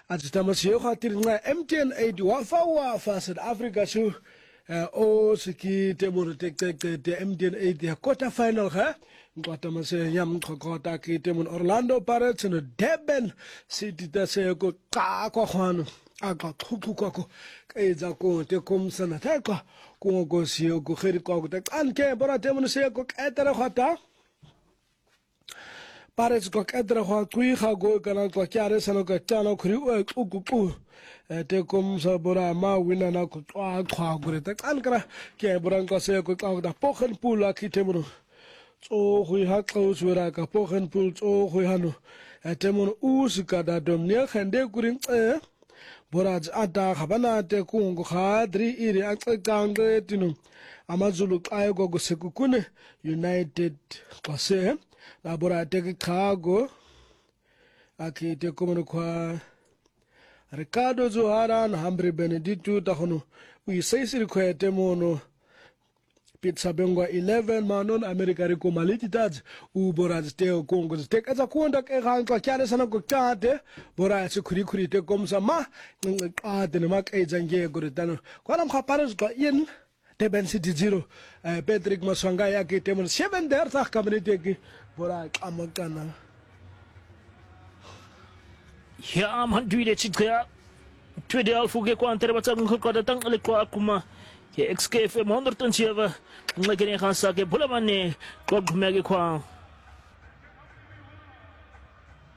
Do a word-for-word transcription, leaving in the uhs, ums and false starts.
Atstamasio khatir nga M T N eight wafa wafa South Africa so o siki temur tek tek te M T N eight ya quarter final ha ngota mase yam khokota ki temun Orlando Pirates no Durban City ta se ko ka ko khano aka thuku ko ko ke za ko te kom sana ta ko ko go sio go khiri ko te an ke bora temun se ko etera khata Pirates ko kadra khwa kui kha go kana ko kyare sano ko tano khri o ku ku te kom sa bora ma wina na ko twa khwa gore te kan kra ke bora ko se ko ka da pokhen pula ki temunu tso hui ha tlo swera ka pokhen pul tso hui hanu temunu us ka da domne khande kurin e bora ata khabana te ku ngo khadri iri akangre tinu amazulu ayo go sekukune United ko se la bora teki kago aki te komano kwa Ricardo Zohara na Humphrey Benedicto takono ui seisiri kwa temono pizza bengwa eleven manon America riko maliti taj u bora teo kongo tek aza kuonda ke kwa kyare sana ko kate bora se kuri kuri te komsa ma ate ne mak e jange goritano kwa nam khaparos ko yin Durban City zero Patrick Maswanga yake temono seven there tak community ki bora kamakana ya man duide chikya twede alfuge ko antere batang ko datang ale ko akuma ke X K F M one oh seven ngakene khansa ke bulamane ko gumege ko